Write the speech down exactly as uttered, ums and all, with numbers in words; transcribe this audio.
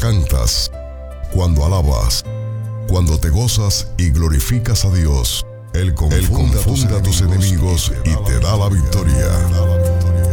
cantas, cuando alabas, cuando te gozas y glorificas a Dios, Él confunde, Él confunde a tus enemigos y te da la victoria.